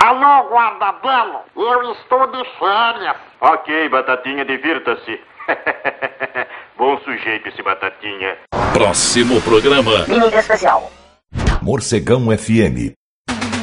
Alô, Guardabelo, eu estou de férias. Ok, Batatinha, divirta-se. Bom sujeito esse Batatinha. Próximo programa. Mídia Especial. Morcegão FM.